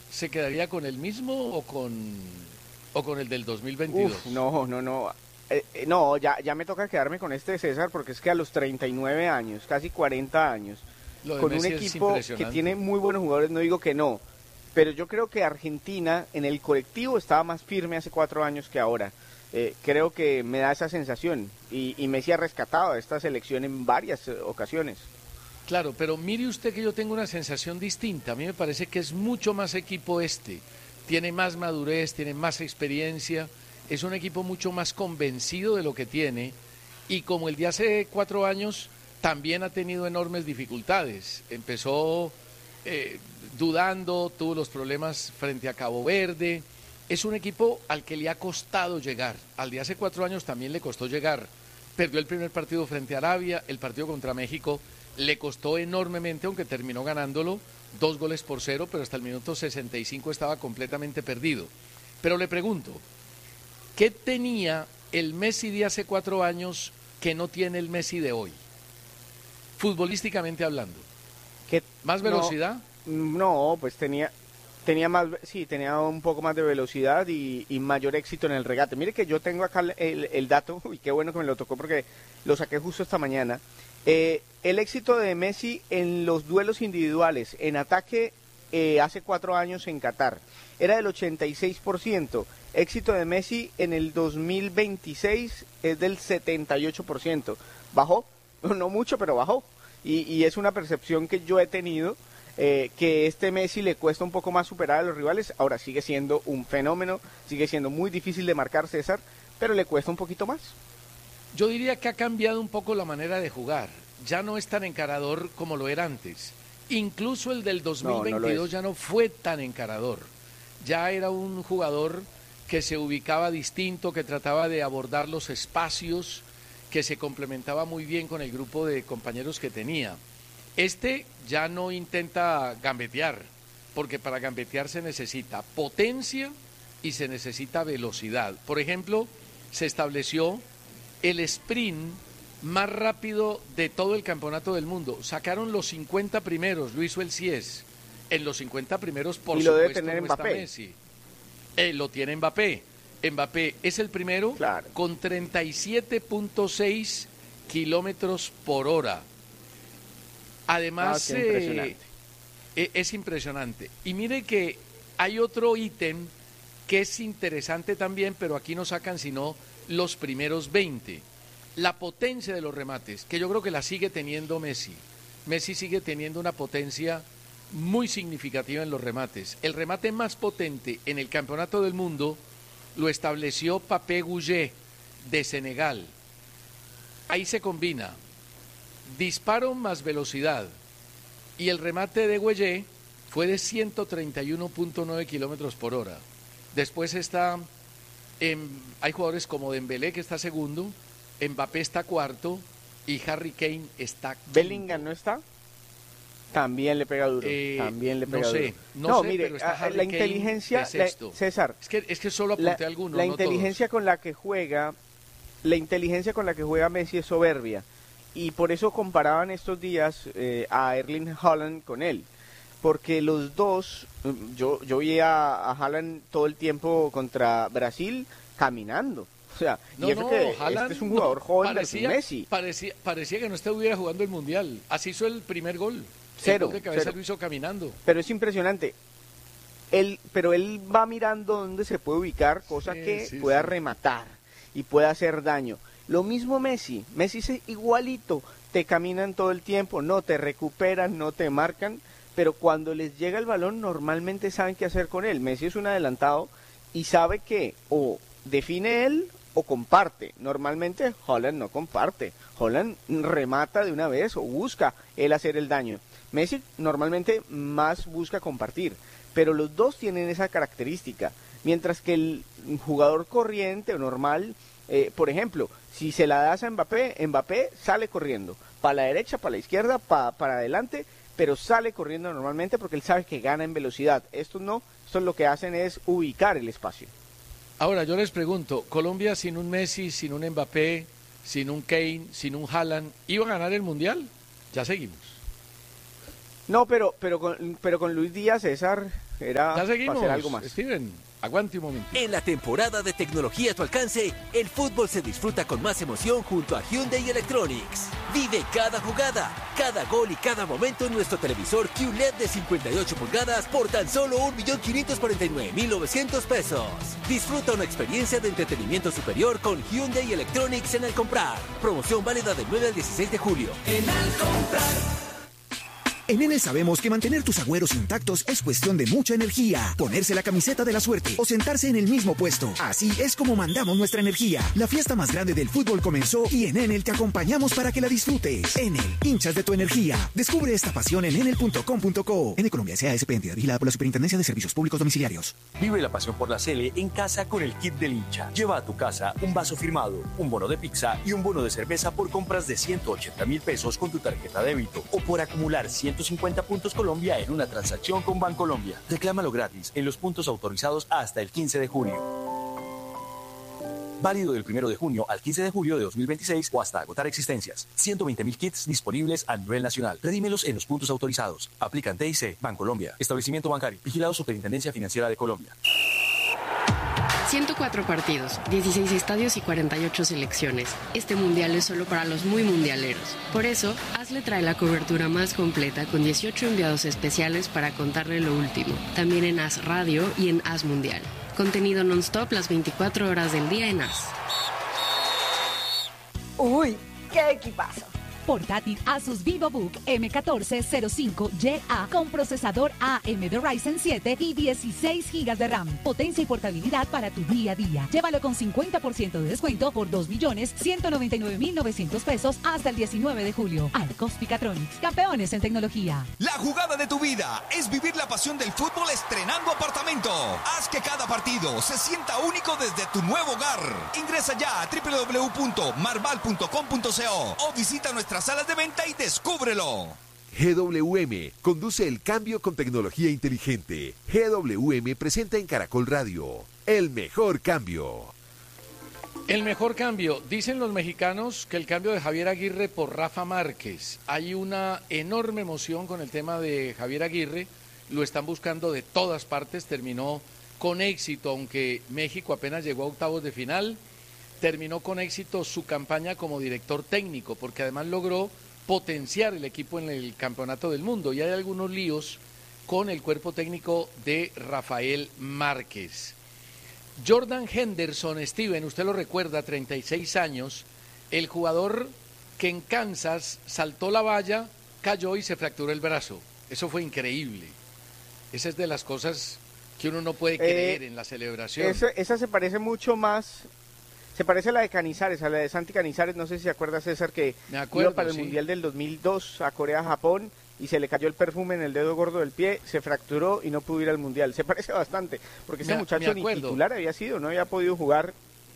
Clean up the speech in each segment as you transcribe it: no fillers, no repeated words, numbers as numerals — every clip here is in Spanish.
se quedaría con el mismo o con el del 2022? Uf, no, no, no. No, ya me toca quedarme con este César porque es que a los 39 años, casi 40 años, Lo de con un Messi es equipo que impresionante. tiene muy buenos jugadores, no digo que no, pero yo creo que Argentina en el colectivo estaba más firme hace 4 años que ahora. Creo que me da esa sensación y Messi ha rescatado a esta selección en varias ocasiones. Claro, pero mire usted que yo tengo una sensación distinta. A mí me parece que es mucho más equipo este. Tiene más madurez, tiene más experiencia. Es un equipo mucho más convencido de lo que tiene. Y como el de hace 4 años, también ha tenido enormes dificultades. Empezó dudando, tuvo los problemas frente a Cabo Verde. Es un equipo al que le ha costado llegar. Al de hace 4 años también le costó llegar. Perdió el primer partido frente a Arabia, el partido contra México le costó enormemente, aunque terminó ganándolo 2 goles por 0, pero hasta el minuto 65 estaba completamente perdido. Pero le pregunto, ¿qué tenía el Messi de hace 4 años que no tiene el Messi de hoy? Futbolísticamente hablando. Que ¿Más no, velocidad? no, pues tenía más, sí, tenía un poco más de velocidad y mayor éxito en el regate. Mire que yo tengo acá el dato, y qué bueno que me lo tocó porque lo saqué justo esta mañana. El éxito de Messi en los duelos individuales, en ataque, hace 4 años en Qatar, era del 86%. Éxito de Messi en el 2026 es del 78%. Bajó, no mucho, pero bajó. Y es una percepción que yo he tenido, que este Messi le cuesta un poco más superar a los rivales. Ahora sigue siendo un fenómeno, sigue siendo muy difícil de marcar, César, pero le cuesta un poquito más. Yo diría que ha cambiado un poco la manera de jugar. Ya no es tan encarador como lo era antes. Incluso el del No, no lo 2022 es. ya no fue tan encarador. Ya era un jugador que se ubicaba distinto, que trataba de abordar los espacios, que se complementaba muy bien con el grupo de compañeros que tenía. Este ya no intenta gambetear, porque para gambetear se necesita potencia y se necesita velocidad. Por ejemplo, se estableció el sprint más rápido de todo el campeonato del mundo. Sacaron los 50 primeros, lo hizo el CIES. En los 50 primeros, por Y lo debe supuesto, tener no está Mbappé. Messi. Lo tiene Mbappé. Mbappé es el primero Claro. con 37.6 kilómetros por hora. Ah, Además, qué impresionante. es impresionante. Y mire que hay otro ítem que es interesante también, pero aquí no sacan sino los primeros 20. La potencia de los remates, que yo creo que la sigue teniendo Messi. Messi sigue teniendo una potencia muy significativa en los remates. El remate más potente en el campeonato del mundo lo estableció Papé Gouget de Senegal. Ahí se combina disparo más velocidad. Y el remate de Güellé fue de 131.9 kilómetros por hora. Después hay jugadores como Dembélé, que está segundo, Mbappé está cuarto y Harry Kane está quinto. Bellingham no está. También le pega duro. También le No pega duro. sé, no No, sé, mire, pero está Harry la Kane inteligencia, de sexto. César, Es que solo la, apunté algunos, la no todos. inteligencia con la que juega, la inteligencia con la que juega Messi es soberbia. Y por eso comparaban estos días a Erling Haaland con él. Porque los dos, yo vi a Haaland todo el tiempo contra Brasil caminando. O sea, No, y eso no, que Haaland este es un jugador joven versus parecía, Messi. parecía que no estuviera jugando el Mundial. Así hizo el primer gol. El Cero, gol de cabeza cero. lo hizo caminando. Pero es impresionante. Pero él va mirando dónde se puede ubicar, cosa que Sí, pueda sí. rematar y pueda hacer daño. Lo mismo Messi. Messi es igualito. Te caminan todo el tiempo, no te recuperan, no te marcan, pero cuando les llega el balón normalmente saben qué hacer con él. Messi es un adelantado y sabe que o define él o comparte. Normalmente Holland no comparte. Holland remata de una vez o busca él hacer el daño. Messi normalmente más busca compartir, pero los dos tienen esa característica. Mientras que el jugador corriente o normal, por ejemplo, si se la das a Mbappé, Mbappé sale corriendo, para la derecha, para la izquierda, para adelante, pero sale corriendo normalmente porque él sabe que gana en velocidad. Estos no, estos lo que hacen es ubicar el espacio. Ahora yo les pregunto, Colombia sin un Messi, sin un Mbappé, sin un Kane, sin un Haaland, ¿iba a ganar el Mundial? Ya seguimos. No, pero con Luis Díaz, César, era Ya seguimos, para hacer algo más. Steven, aguante un momento. En la temporada de tecnología a tu alcance, el fútbol se disfruta con más emoción junto a Hyundai Electronics. Vive cada jugada, cada gol y cada momento en nuestro televisor QLED de 58 pulgadas por tan solo 1.549.900 pesos. Disfruta una experiencia de entretenimiento superior con Hyundai Electronics en Al Comprar. Promoción válida del 9 al 16 de julio. En Al Comprar. En Enel sabemos que mantener tus agüeros intactos es cuestión de mucha energía. Ponerse la camiseta de la suerte o sentarse en el mismo puesto. Así es como mandamos nuestra energía. La fiesta más grande del fútbol comenzó y en Enel te acompañamos para que la disfrutes. Enel, hinchas de tu energía. Descubre esta pasión en enel.com.co. En Colombia S.A.S.P. entidad vigilada por la Superintendencia de Servicios Públicos Domiciliarios. Vive la pasión por la Sele en casa con el kit del hincha. Lleva a tu casa un vaso firmado, un bono de pizza y un bono de cerveza por compras de 180.000 pesos con tu tarjeta débito o por acumular 150 puntos Colombia en una transacción con Bancolombia. Reclámalo gratis en los puntos autorizados hasta el 15 de julio. Válido del 1 de junio al 15 de julio de 2026 o hasta agotar existencias. 120.000 kits disponibles a nivel nacional. Redímelos en los puntos autorizados. Aplican TIC, Bancolombia. Establecimiento bancario. Vigilado Superintendencia Financiera de Colombia. 104 partidos, 16 estadios y 48 selecciones. Este mundial es solo para los muy mundialeros. Por eso, AS le trae la cobertura más completa con 18 enviados especiales para contarle lo último. También en AS Radio y en AS Mundial. Contenido non-stop las 24 horas del día en AS. ¡Uy! ¡Qué equipazo! Portátil Asus VivoBook M1405YA con procesador AM de Ryzen 7 y 16 GB de RAM. Potencia y portabilidad para tu día a día. Llévalo con 50% de descuento por 2.199.900 pesos hasta el 19 de julio. Arcos Picatronics, campeones en tecnología. La jugada de tu vida es vivir la pasión del fútbol estrenando apartamento. Haz que cada partido se sienta único desde tu nuevo hogar. Ingresa ya a www.marval.com.co o visita nuestras salas de venta y descúbrelo. GWM conduce el cambio con tecnología inteligente. GWM presenta en Caracol Radio el mejor cambio. El mejor cambio. Dicen los mexicanos que el cambio de Javier Aguirre por Rafa Márquez. Hay una enorme emoción con el tema de Javier Aguirre. Lo están buscando de todas partes. Terminó con éxito, aunque México apenas llegó a octavos de final. Terminó con éxito su campaña como director técnico, porque además logró potenciar el equipo en el campeonato del mundo. Y hay algunos líos con el cuerpo técnico de Rafael Márquez. Jordan Henderson, Steven, usted lo recuerda, 36 años, el jugador que en Kansas saltó la valla, cayó y se fracturó el brazo. Eso fue increíble. Esa es de las cosas que uno no puede creer en la celebración. Esa se parece mucho más... Se parece a la de Canizares, a la de Santi Canizares, no sé si se acuerda César, que iba para el Mundial del 2002 a Corea-Japón y se le cayó el perfume en el dedo gordo del pie, se fracturó y no pudo ir al Mundial. Se parece bastante, porque ese muchacho ni titular había sido, no había podido jugar.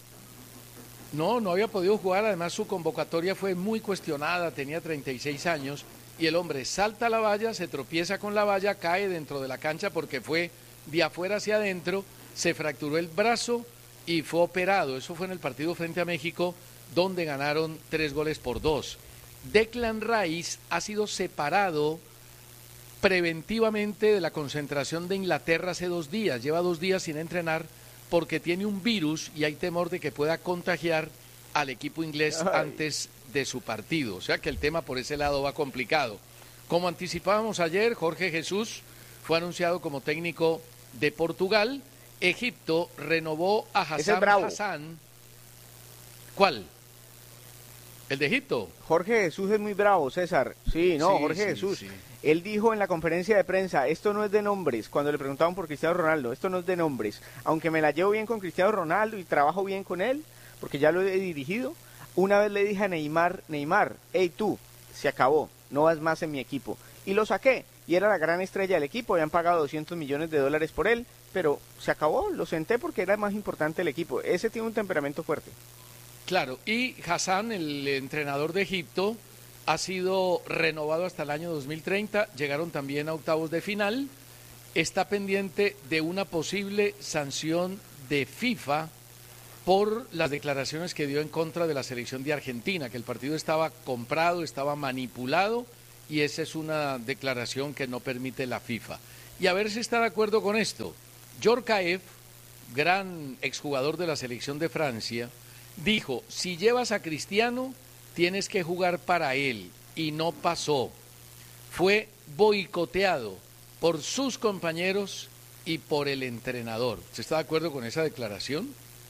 No había podido jugar, además su convocatoria fue muy cuestionada, tenía 36 años y el hombre salta a la valla, se tropieza con la valla, cae dentro de la cancha porque fue de afuera hacia adentro, se fracturó el brazo y fue operado. Eso fue en el partido frente a México, donde ganaron 3-2. Declan Rice ha sido separado preventivamente de la concentración de Inglaterra hace 2 días. Lleva 2 días sin entrenar porque tiene un virus y hay temor de que pueda contagiar al equipo inglés antes de su partido. O sea que el tema por ese lado va complicado. Como anticipábamos ayer, Jorge Jesús fue anunciado como técnico de Portugal. Egipto renovó a Hassan. ¿Cuál? ¿El de Egipto? Jorge Jesús es muy bravo, César. Sí, Jorge Jesús. Sí. Él dijo en la conferencia de prensa, esto no es de nombres, cuando le preguntaban por Cristiano Ronaldo, esto no es de nombres. Aunque me la llevo bien con Cristiano Ronaldo y trabajo bien con él, porque ya lo he dirigido, una vez le dije a Neymar, hey tú, se acabó, no vas más en mi equipo. Y lo saqué, y era la gran estrella del equipo, habían pagado $200 millones por él, pero se acabó, lo senté porque era más importante el equipo. Ese tiene un temperamento fuerte. Claro, y Hassan, el entrenador de Egipto, ha sido renovado hasta el año 2030, llegaron también a octavos de final, está pendiente de una posible sanción de FIFA por las declaraciones que dio en contra de la selección de Argentina, que el partido estaba comprado, estaba manipulado y esa es una declaración que no permite la FIFA. Y a ver si está de acuerdo con esto. Djorkaeff, gran exjugador de la selección de Francia, dijo, si llevas a Cristiano, tienes que jugar para él, y no pasó. Fue boicoteado por sus compañeros y por el entrenador. ¿Se está de acuerdo con esa declaración?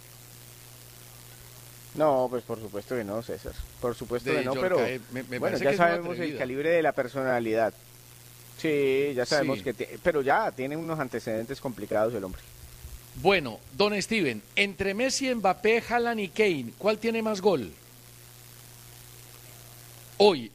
No, pues por supuesto que no, César. Por supuesto que no, pero bueno, ya sabemos el calibre de la personalidad. Sí, ya sabemos que pero ya tiene unos antecedentes complicados el hombre. Bueno, don Steven, entre Messi, Mbappé, Haaland y Kane, ¿cuál tiene más gol? Hoy.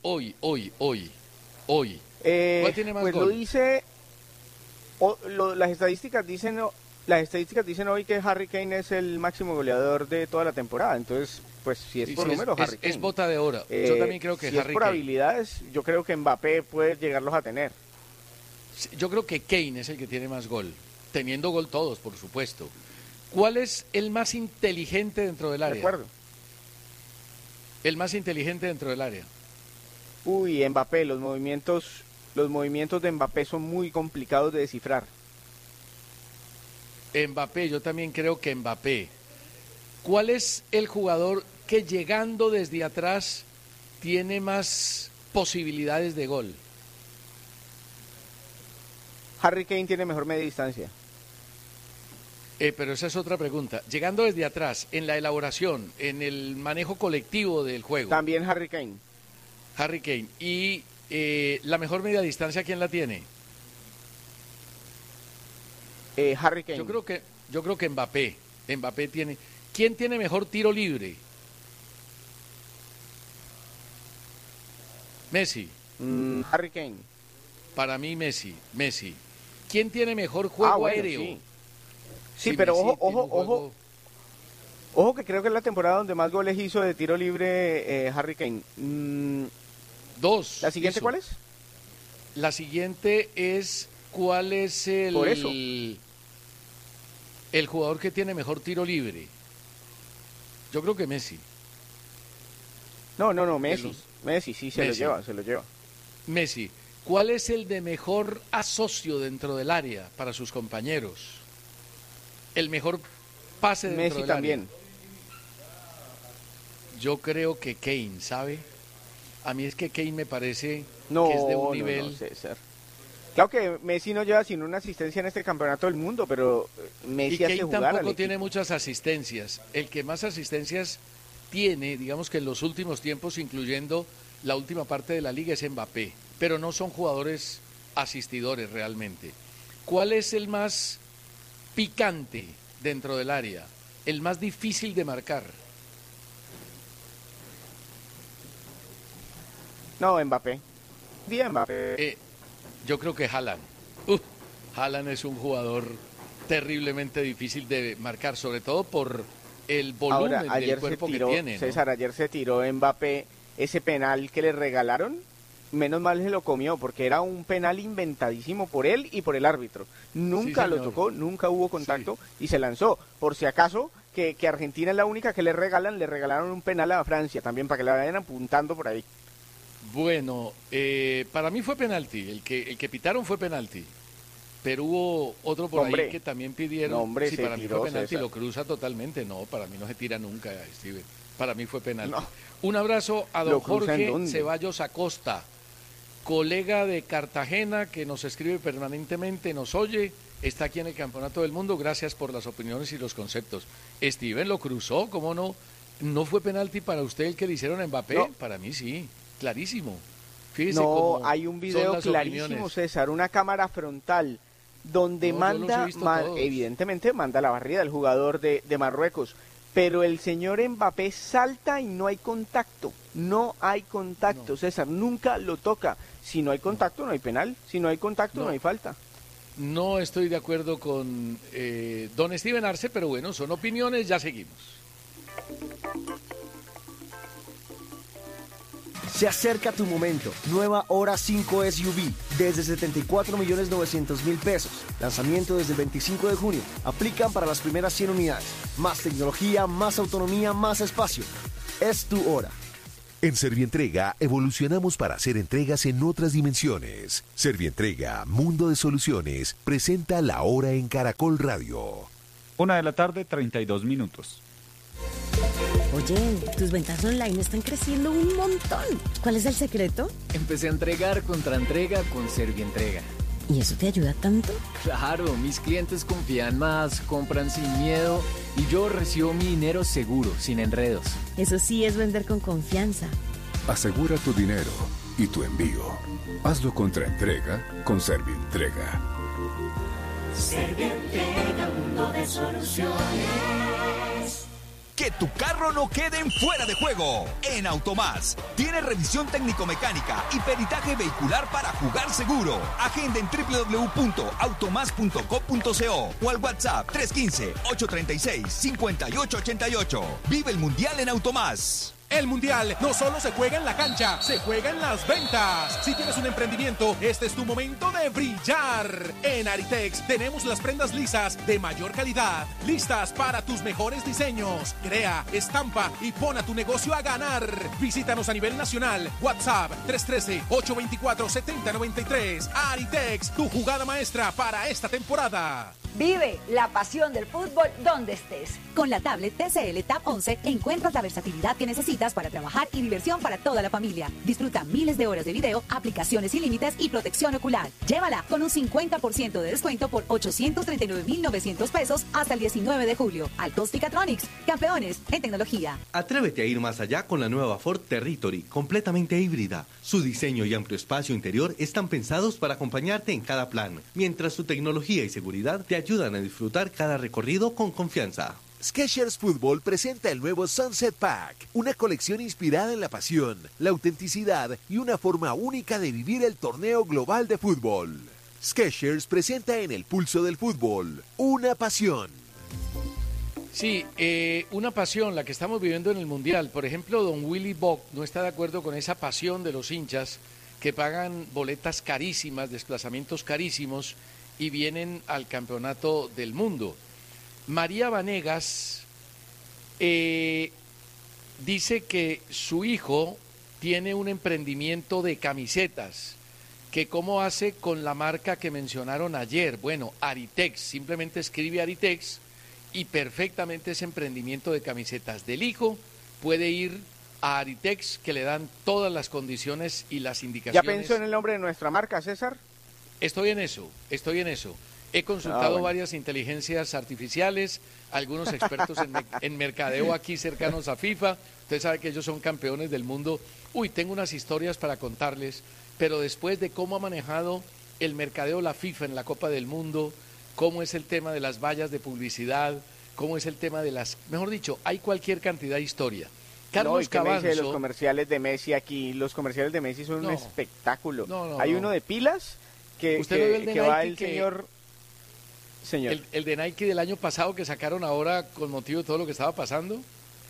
¿Cuál tiene más pues gol? Lo dice, las estadísticas dicen hoy que Harry Kane es el máximo goleador de toda la temporada. Entonces, pues si es por números, Harry Kane. Es bota de oro. Yo también creo que si Harry es por Kane. habilidades, yo creo que Mbappé puede llegarlos a tener. Yo creo que Kane es el que tiene más gol. Teniendo gol todos, por supuesto. ¿Cuál es el más inteligente dentro del área? De acuerdo. El más inteligente dentro del área. Uy, Mbappé, los movimientos de Mbappé son muy complicados de descifrar. Mbappé, yo también creo que Mbappé. ¿Cuál es el jugador que llegando desde atrás tiene más posibilidades de gol? Harry Kane tiene mejor media distancia. Pero esa es otra pregunta. Llegando desde atrás, en la elaboración, en el manejo colectivo del juego. También Harry Kane. Harry Kane. ¿Y la mejor media distancia quién la tiene? Harry Kane. Yo creo que Mbappé. Mbappé tiene. ¿Quién tiene mejor tiro libre? Messi. Harry Kane. Para mí Messi. ¿Quién tiene mejor juego aéreo? Sí, pero ojo que creo que es la temporada donde más goles hizo de tiro libre Harry Kane. 2. ¿La siguiente hizo. cuál es? La siguiente es ¿cuál es Por eso. el jugador que tiene mejor tiro libre? Yo creo que Messi. No, Messi. Messi, sí, se lo lleva. Messi. ¿Cuál es el de mejor asocio dentro del área para sus compañeros? El mejor pase dentro Messi del también. área. Yo creo que Kane, ¿sabe? A mí es que Kane me parece que es de un nivel... No, César. Claro que Messi no lleva sino una asistencia en este campeonato del mundo, pero Messi hace jugar al tampoco equipo. tiene muchas asistencias. El que más asistencias tiene, digamos que en los últimos tiempos, incluyendo la última parte de la liga, es Mbappé. Pero no son jugadores asistidores realmente. ¿Cuál es el más picante dentro del área? El más difícil de marcar. No, Mbappé. Mbappé. Yo creo que Haaland. Haaland es un jugador terriblemente difícil de marcar, sobre todo por el volumen del cuerpo que tiene, ¿no? César, ayer se tiró Mbappé ese penal que le regalaron. Menos mal se lo comió, porque era un penal inventadísimo por él y por el árbitro. Nunca lo tocó, nunca hubo contacto y se lanzó. Por si acaso, que Argentina es la única que le regalaron un penal a Francia también, para que la vayan apuntando por ahí. Bueno, para mí fue penalti, el que pitaron fue penalti, pero hubo otro por ahí que también pidieron. Sí, para mí fue penalti, César. Lo cruza totalmente. No, para mí no se tira nunca, Steven. Para mí fue penalti. No. Un abrazo a don Jorge Ceballos Acosta, colega de Cartagena, que nos escribe permanentemente, nos oye, está aquí en el Campeonato del Mundo. Gracias por las opiniones y los conceptos. Steven lo cruzó, ¿cómo no? ¿No fue penalti para usted el que le hicieron a Mbappé? No. Para mí sí, clarísimo. Fíjese no, hay un video clarísimo, opiniones. César, una cámara frontal donde evidentemente manda la barrida del jugador de Marruecos, pero el señor Mbappé salta y no hay contacto. No hay contacto, César, nunca lo toca. Si no hay contacto, no hay penal. Si no hay contacto, no hay falta. No estoy de acuerdo con don Steven Arce, pero bueno, son opiniones, ya seguimos. Se acerca tu momento. Nueva Hora 5 SUV desde 74.900.000 pesos. Lanzamiento desde el 25 de junio. Aplican para las primeras 100 unidades. Más tecnología, más autonomía, más espacio. Es tu hora. En Servientrega evolucionamos para hacer entregas en otras dimensiones. Servientrega, Mundo de Soluciones, presenta La Hora en Caracol Radio. 1:32 p.m. Oye, tus ventas online están creciendo un montón. ¿Cuál es el secreto? Empecé a entregar contra entrega con Servientrega. ¿Y eso te ayuda tanto? Claro, mis clientes confían más, compran sin miedo y yo recibo mi dinero seguro, sin enredos. Eso sí es vender con confianza. Asegura tu dinero y tu envío. Hazlo contra entrega con Servientrega. Servientrega, mundo de soluciones. Que tu carro no quede en fuera de juego. En Automás tiene revisión técnico-mecánica y peritaje vehicular para jugar seguro. Agenda en www.automas.co.co o al WhatsApp 315-836-5888. Vive el Mundial en Automás. El Mundial no solo se juega en la cancha, se juega en las ventas. Si tienes un emprendimiento, este es tu momento de brillar. En Aritex tenemos las prendas lisas de mayor calidad, listas para tus mejores diseños. Crea, estampa y pon a tu negocio a ganar. Visítanos a nivel nacional. WhatsApp 313-824-7093. Aritex, tu jugada maestra para esta temporada. Vive la pasión del fútbol donde estés. Con la tablet TCL Tab 11 encuentras la versatilidad que necesitas para trabajar y diversión para toda la familia. Disfruta miles de horas de video, aplicaciones sin límites y protección ocular. Llévala con un 50% de descuento por 839.900 pesos hasta el 19 de julio. Altos-Ticatronics, campeones en tecnología. Atrévete a ir más allá con la nueva Ford Territory, completamente híbrida. Su diseño y amplio espacio interior están pensados para acompañarte en cada plan, mientras su tecnología y seguridad te ayudan a disfrutar cada recorrido con confianza. Skechers Fútbol presenta el nuevo Sunset Pack, una colección inspirada en la pasión, la autenticidad y una forma única de vivir el torneo global de fútbol. Skechers presenta en el pulso del fútbol, una pasión. Sí, una pasión, la que estamos viviendo en el Mundial. Por ejemplo, don Willy Bock no está de acuerdo con esa pasión de los hinchas que pagan boletas carísimas, desplazamientos carísimos y vienen al campeonato del mundo. María Vanegas dice que su hijo tiene un emprendimiento de camisetas, que cómo hace con la marca que mencionaron ayer. Bueno, Aritex, simplemente escribe Aritex y perfectamente ese emprendimiento de camisetas del hijo puede ir a Aritex, que le dan todas las condiciones y las indicaciones. ¿Ya pensó en el nombre de nuestra marca, César? Estoy en eso. He consultado varias inteligencias artificiales, algunos expertos en mercadeo aquí cercanos a FIFA. Usted sabe que ellos son campeones del mundo. Uy, tengo unas historias para contarles, pero después de cómo ha manejado el mercadeo la FIFA en la Copa del Mundo, cómo es el tema de las vallas de publicidad, cómo es el tema de las... Mejor dicho, hay cualquier cantidad de historia. Carlos Cabanzo... Los comerciales de Messi aquí, los comerciales de Messi son un espectáculo. Hay uno de pilas que va el señor... ¿El de Nike del año pasado que sacaron ahora con motivo de todo lo que estaba pasando?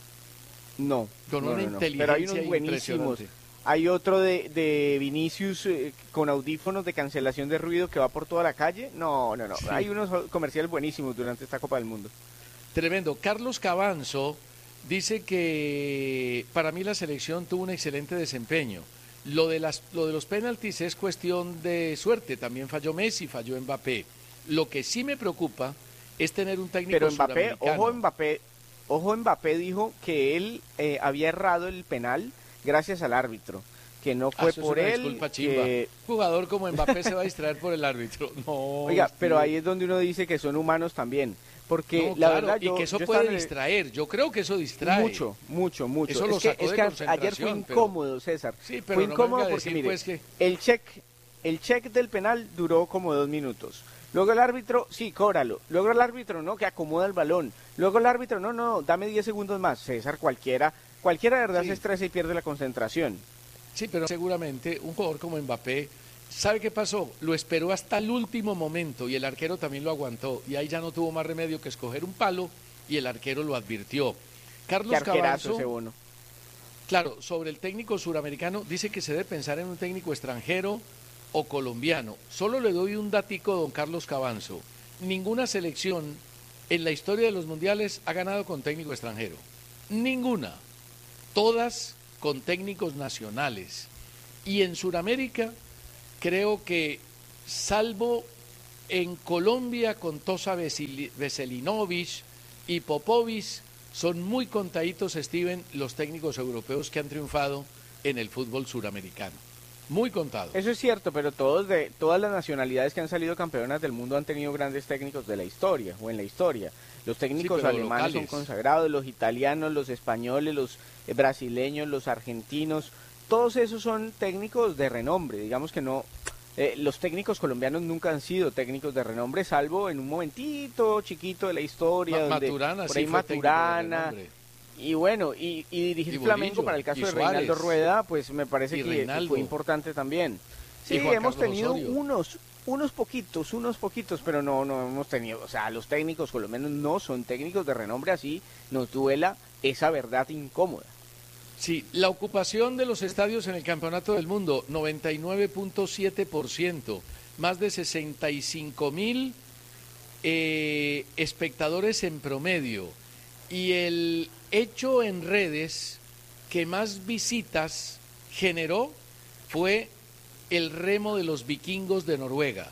No. Con una inteligencia pero hay unos buenísimos. Hay otro de Vinicius con audífonos de cancelación de ruido que va por toda la calle. No. Sí. Hay unos comerciales buenísimos durante esta Copa del Mundo. Tremendo. Carlos Cabanzo dice que para mí la selección tuvo un excelente desempeño. Lo de los penaltis es cuestión de suerte. También falló Messi, falló Mbappé. Lo que sí me preocupa es tener un técnico suramericano. Pero ojo Mbappé dijo que él había errado el penal gracias al árbitro, que no fue por él. Disculpa, chimba. Jugador como Mbappé se va a distraer por el árbitro. No. Oiga, pero ahí es donde uno dice que son humanos también, porque la verdad y que eso puede distraer. Yo creo que eso distrae. Mucho. Eso lo sacó de concentración, ayer fue incómodo, César. Sí, pero fue incómodo porque mire, pues que... el check del penal duró como 2 minutos. Luego el árbitro, sí, cóbralo. Luego el árbitro, no, que acomoda el balón. Luego el árbitro, no, dame 10 segundos más. César, cualquiera de verdad se estresa y pierde la concentración. Sí, pero seguramente un jugador como Mbappé, ¿sabe qué pasó? Lo esperó hasta el último momento y el arquero también lo aguantó. Y ahí ya no tuvo más remedio que escoger un palo y el arquero lo advirtió. Carlos Cabanzo, ese uno. Claro, sobre el técnico suramericano, dice que se debe pensar en un técnico extranjero o colombiano. Solo le doy un datico a don Carlos Cabanzo. Ninguna selección en la historia de los mundiales ha ganado con técnico extranjero. Ninguna. Todas con técnicos nacionales. Y en Sudamérica creo que, salvo en Colombia con Tosa Veselinovic y Popovic, son muy contaditos, Steven, los técnicos europeos que han triunfado en el fútbol suramericano. Muy contados. Eso es cierto, pero todas las nacionalidades que han salido campeonas del mundo han tenido grandes técnicos de la historia, o en la historia. Los técnicos alemanes son consagrados, los italianos, los españoles, los brasileños, los argentinos, todos esos son técnicos de renombre. Digamos que no, los técnicos colombianos nunca han sido técnicos de renombre, salvo en un momentito chiquito de la historia, donde Maturana, por ahí sí, Maturana, y bueno, y dirigir Flamengo para el caso de Reinaldo Rueda, pues me parece que fue importante también. Sí, hemos tenido unos poquitos, pero no hemos tenido, o sea, los técnicos colombianos no son técnicos de renombre, así nos duela esa verdad incómoda. Sí, la ocupación de los estadios en el Campeonato del Mundo, 99.7%, más de 65,000 espectadores en promedio. Y el hecho en redes que más visitas generó fue el remo de los vikingos de Noruega.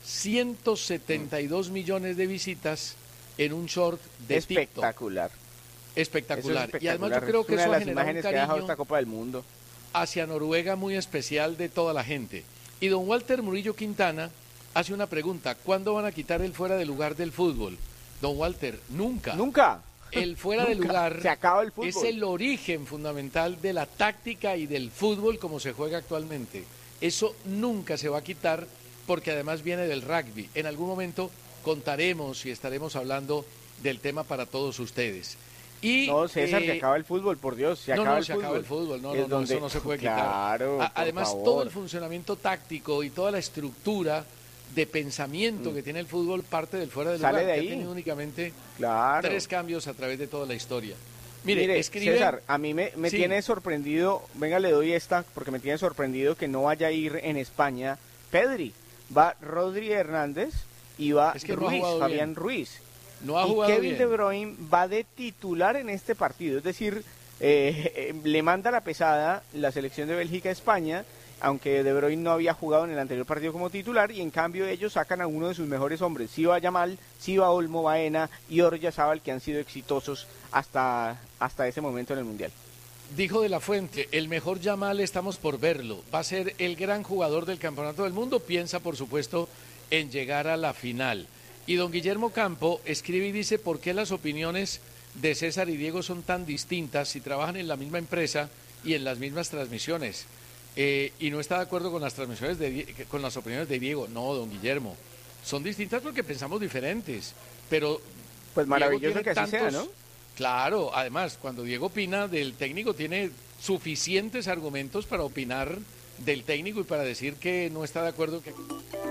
172 millones de visitas en un short de espectacular. TikTok. Espectacular. Y además yo creo que eso ha generado un cariño esta Copa del Mundo hacia Noruega muy especial de toda la gente. Y don Walter Murillo Quintana hace una pregunta: ¿cuándo van a quitar el fuera de lugar del fútbol? Don Walter, nunca. Nunca. El fuera de lugar se acaba el fútbol. Es el origen fundamental de la táctica y del fútbol como se juega actualmente. Eso nunca se va a quitar, porque además viene del rugby. En algún momento contaremos y estaremos hablando del tema para todos ustedes. Y, no, César, se acaba el fútbol, por Dios, se acaba el fútbol. No, eso no se puede quitar. Además, todo el funcionamiento táctico y toda la estructura de pensamiento que tiene el fútbol parte del fuera del lugar, de ahí. Que ha tenido únicamente 3 cambios a través de toda la historia. Mire, escribe... César, a mí me tiene sorprendido, venga, le doy esta, porque me tiene sorprendido que no vaya a ir en España Pedri. Va Rodri Hernández y va Fabián Ruiz. No ha y jugado Kevin bien. De Bruyne va de titular en este partido, es decir, le manda la pesada la selección de Bélgica a España, aunque De Bruyne no había jugado en el anterior partido como titular, y en cambio ellos sacan a uno de sus mejores hombres. Sí va Yamal, sí va Olmo, Baena y Oyarzabal, que han sido exitosos hasta ese momento en el Mundial. Dijo De la Fuente, el mejor Yamal estamos por verlo, va a ser el gran jugador del Campeonato del Mundo, piensa por supuesto en llegar a la final. Y don Guillermo Campo escribe y dice: ¿por qué las opiniones de César y Diego son tan distintas si trabajan en la misma empresa y en las mismas transmisiones? Y no está de acuerdo con las transmisiones con las opiniones de Diego. No, don Guillermo, son distintas porque pensamos diferentes, pero pues maravilloso que así sea, ¿no? Claro, además, cuando Diego opina del técnico tiene suficientes argumentos para opinar del técnico y para decir que no está de acuerdo que